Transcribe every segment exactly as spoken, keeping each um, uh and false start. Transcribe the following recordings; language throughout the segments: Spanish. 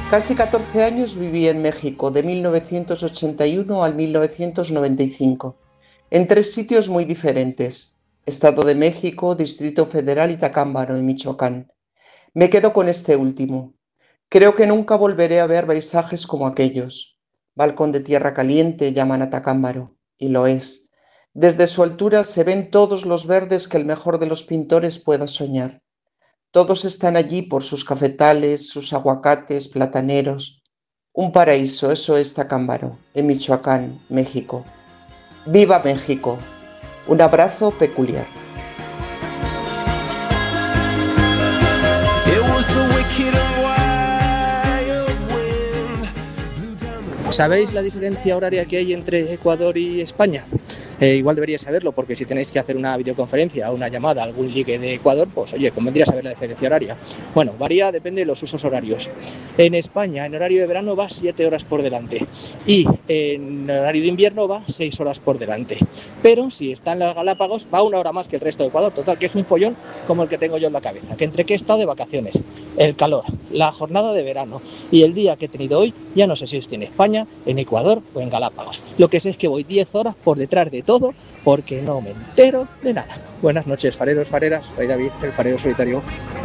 Casi catorce años viví en México, de mil novecientos ochenta y uno al mil novecientos noventa y cinco, en tres sitios muy diferentes: Estado de México, Distrito Federal y Tacámbaro, en Michoacán. Me quedo con este último. Creo que nunca volveré a ver paisajes como aquellos. Balcón de tierra caliente llaman a Tacámbaro, y lo es. Desde su altura se ven todos los verdes que el mejor de los pintores pueda soñar. Todos están allí por sus cafetales, sus aguacates, plataneros. Un paraíso, eso es Tacámbaro, en Michoacán, México. ¡Viva México! Un abrazo peculiar. ¿Sabéis la diferencia horaria que hay entre Ecuador y España? Eh, igual deberíais saberlo, porque si tenéis que hacer una videoconferencia o una llamada a algún ligue de Ecuador, pues oye, convendría saber la diferencia horaria. Bueno, varía, depende de los usos horarios. En España, en horario de verano va siete horas por delante y en horario de invierno va seis horas por delante. Pero si está en las Galápagos va una hora más que el resto de Ecuador. Total, que es un follón como el que tengo yo en la cabeza, que entre que he estado de vacaciones, el calor, la jornada de verano y el día que he tenido hoy, ya no sé si estoy en España, en Ecuador o en Galápagos. Lo que sé es que voy diez horas por detrás de todo porque no me entero de nada. Buenas noches, fareros, fareras. Soy David, el farero solitario.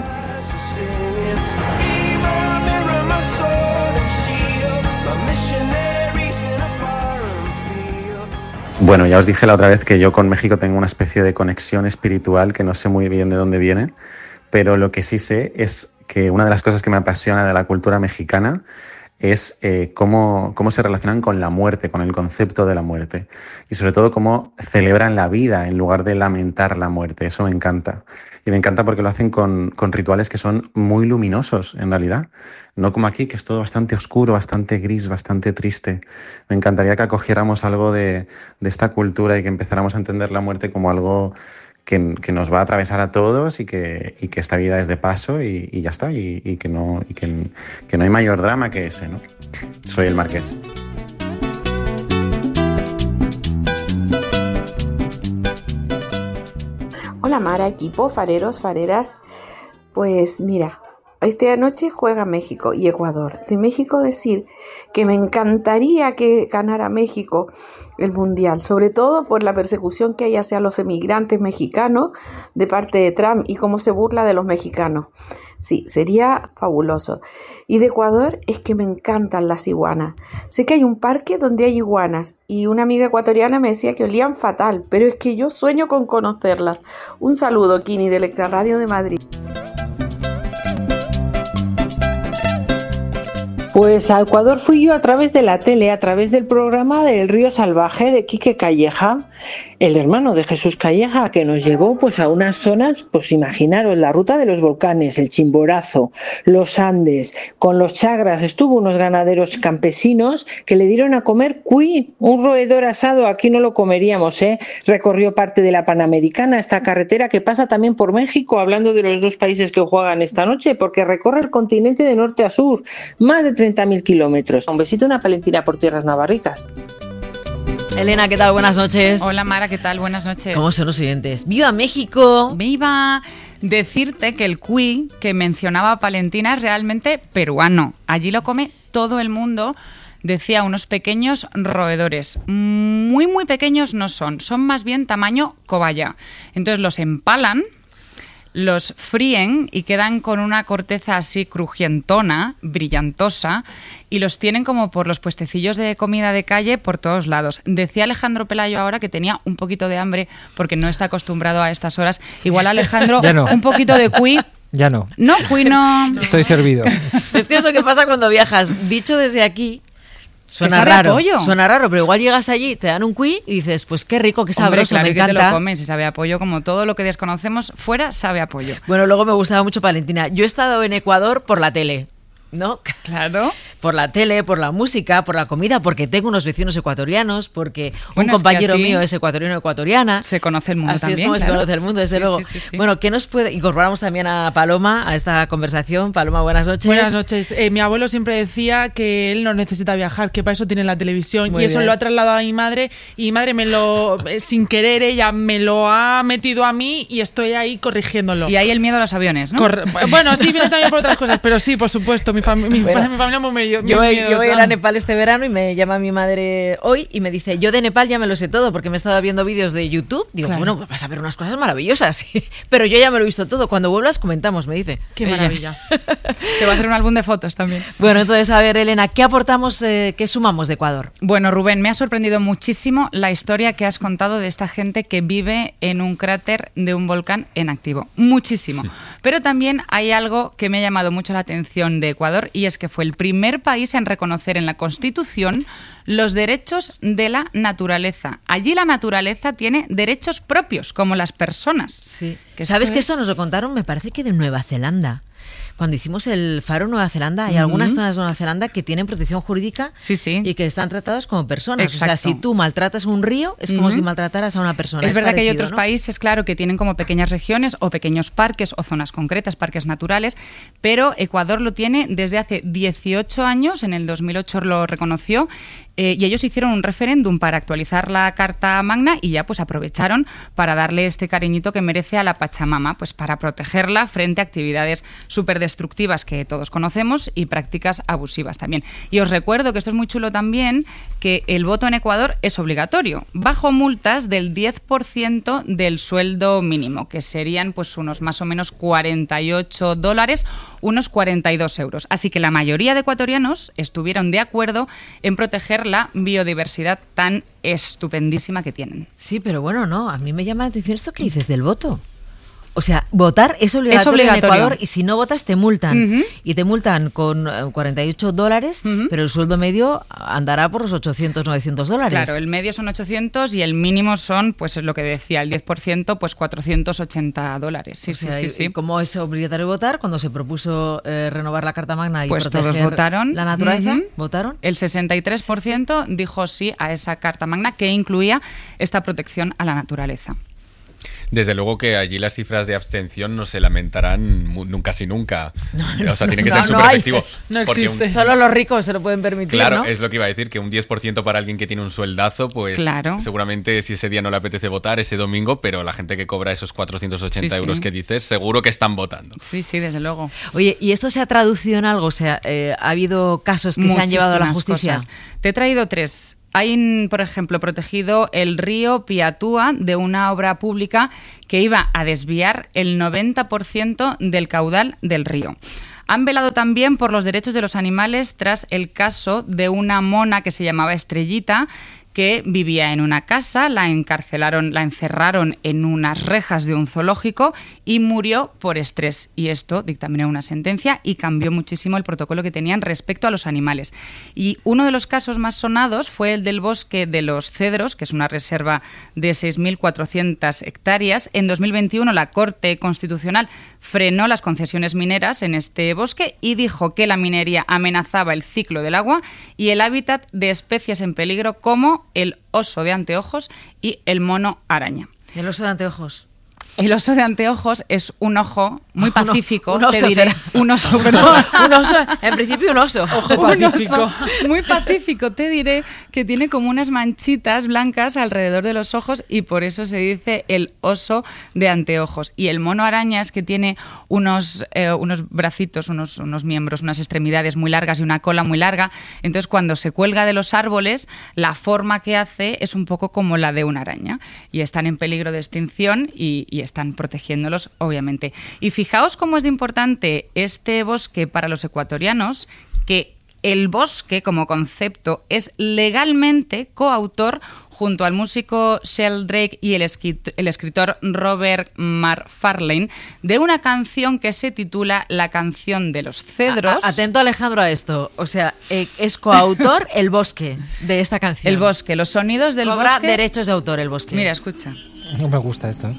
Bueno, ya os dije la otra vez que yo con México tengo una especie de conexión espiritual que no sé muy bien de dónde viene, pero lo que sí sé es que una de las cosas que me apasiona de la cultura mexicana es eh, cómo, cómo se relacionan con la muerte, con el concepto de la muerte, y sobre todo cómo celebran la vida en lugar de lamentar la muerte. Eso me encanta. Y me encanta porque lo hacen con, con rituales que son muy luminosos, en realidad. No como aquí, que es todo bastante oscuro, bastante gris, bastante triste. Me encantaría que acogiéramos algo de, de esta cultura y que empezáramos a entender la muerte como algo Que, que nos va a atravesar a todos y que, y que esta vida es de paso y, y ya está, y, y, que, no, y que, que no hay mayor drama que ese, ¿no? Soy el Marqués. Hola Mara, equipo, fareros, fareras. Pues mira, esta noche juega México y Ecuador. De México decir que me encantaría que ganara México el Mundial, sobre todo por la persecución que hay hacia los emigrantes mexicanos de parte de Trump y cómo se burla de los mexicanos. Sí, sería fabuloso. Y de Ecuador es que me encantan las iguanas. Sé que hay un parque donde hay iguanas y una amiga ecuatoriana me decía que olían fatal, pero es que yo sueño con conocerlas. Un saludo, Kini, de Electra Radio de Madrid. Pues a Ecuador fui yo a través de la tele, a través del programa del Río Salvaje de Quique Calleja, el hermano de Jesús Calleja, que nos llevó pues a unas zonas, pues imaginaros, la ruta de los volcanes, el Chimborazo, los Andes, con los chagras. Estuvo unos ganaderos campesinos que le dieron a comer cuy, un roedor asado. Aquí no lo comeríamos, ¿eh? Recorrió parte de la Panamericana, esta carretera que pasa también por México, hablando de los dos países que juegan esta noche, porque recorre el continente de norte a sur, más de treinta mil kilómetros. Un besito, una palentina por tierras navarricas. Elena, ¿qué tal? Buenas noches. Hola Mara, ¿qué tal? Buenas noches. ¿Cómo son los oyentes? ¡Viva México! ¡Viva! Decirte que el cuy que mencionaba Palentina es realmente peruano. Allí lo come todo el mundo. Decía unos pequeños roedores. Muy, muy pequeños no son. Son más bien tamaño cobaya. Entonces los empalan, los fríen y quedan con una corteza así crujientona, brillantosa, y los tienen como por los puestecillos de comida de calle por todos lados. Decía Alejandro Pelayo ahora que tenía un poquito de hambre porque no está acostumbrado a estas horas. Igual Alejandro, no. Un poquito de cuy. Ya no. No, cuy no. Estoy servido. Es que es lo que pasa cuando viajas. Dicho desde aquí, suena sabe raro, a pollo. Suena raro, pero igual llegas allí, te dan un cuy y dices, pues qué rico, qué sabroso, Hombre, claro, me que encanta. te lo comes y sabe a pollo, como todo lo que desconocemos fuera sabe a pollo. Bueno, luego me gustaba mucho Palentina. Yo he estado en Ecuador por la tele, ¿no? Claro. Por la tele, por la música, por la comida, porque tengo unos vecinos ecuatorianos, porque Bueno, un es que compañero así mío es ecuatoriano ecuatoriana. Se conoce el mundo Así también, es como claro. se conoce el mundo, desde Sí, luego. sí, sí, sí. Bueno, ¿qué nos puede...? Incorporamos también a Paloma a esta conversación. Paloma, buenas noches. Buenas noches. Eh, mi abuelo siempre decía que él no necesita viajar, que para eso tiene la televisión. Muy y eso bien. lo ha trasladado a mi madre. Y mi madre me lo, eh, sin querer, ella me lo ha metido a mí y estoy ahí corrigiéndolo. Y ahí el miedo a los aviones, ¿no? Corre- bueno, sí, viene también por otras cosas, pero sí, por supuesto. mi, fami- mi, Bueno, mi familia muy, medio, muy Yo voy, miedosa. yo voy a ir a Nepal este verano y me llama mi madre hoy y me dice, yo de Nepal ya me lo sé todo porque me he estado viendo vídeos de YouTube. Digo, Claro. bueno, vas a ver unas cosas maravillosas. Pero yo ya me lo he visto todo. Cuando vuelvas comentamos, me dice. Qué Ella. maravilla. Te voy a hacer un álbum de fotos también. Bueno, entonces, a ver, Elena, ¿qué aportamos, eh, qué sumamos de Ecuador? Bueno, Rubén, me ha sorprendido muchísimo la historia que has contado de esta gente que vive en un cráter de un volcán en activo. Muchísimo. Pero también hay algo que me ha llamado mucho la atención de Ecuador y es que fue el primer país en reconocer en la Constitución los derechos de la naturaleza. Allí la naturaleza tiene derechos propios, como las personas. Sí. Que ¿Sabes esto que es- esto nos lo contaron, me parece que de Nueva Zelanda? Cuando hicimos el Faro Nueva Zelanda, hay Ujú. algunas zonas de Nueva Zelanda que tienen protección jurídica Sí, sí. y que están tratados como personas. O sea, Exacto. si tú maltratas un río, es como Ujú. si maltrataras a una persona. Es verdad que hay parecido, otros ¿no? países, claro, que tienen como pequeñas regiones o pequeños parques o zonas concretas, parques naturales, pero Ecuador lo tiene desde hace dieciocho años, en el dos mil ocho lo reconoció, eh, y ellos hicieron un referéndum para actualizar la Carta Magna y ya pues aprovecharon para darle este cariñito que merece a la Pachamama, pues para protegerla frente a actividades súper destructivas que todos conocemos y prácticas abusivas también. Y os recuerdo que esto es muy chulo también, que el voto en Ecuador es obligatorio, bajo multas del diez por ciento del sueldo mínimo, que serían pues unos más o menos cuarenta y ocho dólares, unos cuarenta y dos euros. Así que la mayoría de ecuatorianos estuvieron de acuerdo en proteger la biodiversidad tan estupendísima que tienen. Sí, pero bueno, no, a mí me llama la atención esto que dices del voto. O sea, votar es obligatorio, Es obligatorio. en Ecuador y si no votas te multan. Ujú. Y te multan con eh, cuarenta y ocho dólares, Ujú. pero el sueldo medio andará por los ochocientos, novecientos dólares. Claro, el medio son ochocientos y el mínimo son, pues es lo que decía, el diez por ciento, pues cuatrocientos ochenta dólares. Sí, O sea, sí, y- sí, y sí. como es obligatorio votar, cuando se propuso eh, renovar la Carta Magna y Pues proteger todos votaron. la naturaleza, Ujú. ¿votaron? El sesenta y tres por ciento dijo sí a esa Carta Magna que incluía esta protección a la naturaleza. Desde luego que allí las cifras de abstención no se lamentarán mu- nunca si nunca. O sea, tiene que no, ser no súper hay. efectivo. No porque existe. un- Solo los ricos se lo pueden permitir, Claro, ¿no? es lo que iba a decir, que un diez por ciento para alguien que tiene un sueldazo, pues Claro. seguramente si ese día no le apetece votar, ese domingo, pero la gente que cobra esos cuatrocientos ochenta Sí, sí. euros que dices, seguro que están votando. Sí, sí, desde luego. Oye, ¿y esto se ha traducido en algo? O sea, eh, ¿ha habido casos que se han llevado a la Muchísimas justicia? cosas. Te he traído tres. Hay, por ejemplo, protegido el río Piatúa de una obra pública que iba a desviar el noventa por ciento del caudal del río. Han velado también por los derechos de los animales tras el caso de una mona que se llamaba Estrellita, que vivía en una casa, la encarcelaron, la encerraron en unas rejas de un zoológico y murió por estrés. Y esto dictaminó una sentencia y cambió muchísimo el protocolo que tenían respecto a los animales. Y uno de los casos más sonados fue el del bosque de los Cedros, que es una reserva de seis mil cuatrocientas hectáreas. En dos mil veintiuno la Corte Constitucional frenó las concesiones mineras en este bosque y dijo que la minería amenazaba el ciclo del agua y el hábitat de especies en peligro como el oso de anteojos y el mono araña. El oso de anteojos. El oso de anteojos es un ojo muy Un o- pacífico. un oso te diré. será. Un oso, perdón. un oso, en principio un oso. Un oso muy pacífico, te diré que tiene como unas manchitas blancas alrededor de los ojos y por eso se dice el oso de anteojos. Y el mono araña es que tiene unos, eh, unos bracitos, unos, unos miembros, unas extremidades muy largas y una cola muy larga. Entonces, cuando se cuelga de los árboles, la forma que hace es un poco como la de una araña. Y están en peligro de extinción y, y están protegiéndolos, obviamente. Y fijaos cómo es de importante este bosque para los ecuatorianos, que el bosque como concepto es legalmente coautor junto al músico Sheldrake y el, escrit- el escritor Robert McFarlane de una canción que se titula La canción de los cedros. A- a- atento, Alejandro, a esto. O sea, eh, es coautor El Bosque de esta canción. El bosque, los sonidos del Cobra bosque. derechos de autor El Bosque. Mira, escucha. No me gusta esto.